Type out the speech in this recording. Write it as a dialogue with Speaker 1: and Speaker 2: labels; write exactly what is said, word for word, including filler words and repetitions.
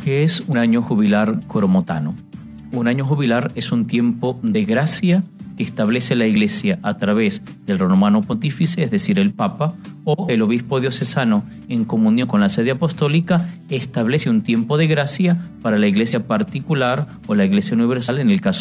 Speaker 1: ¿Qué es un año jubilar coromotano? Un año jubilar es un tiempo de gracia que establece la Iglesia a través del romano pontífice, es decir, el Papa, o el obispo diocesano en comunión con la sede apostólica, establece un tiempo de gracia para la Iglesia particular o la Iglesia universal en el caso